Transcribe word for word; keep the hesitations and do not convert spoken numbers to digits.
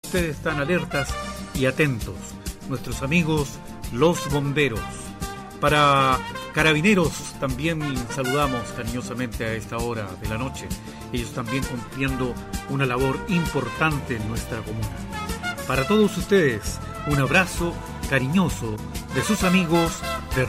ustedes están alertas y atentos. Nuestros amigos los bomberos. Para carabineros también saludamos cariñosamente a esta hora de la noche. Ellos también cumpliendo una labor importante en nuestra comuna. Para todos ustedes, un abrazo cariñoso de sus amigos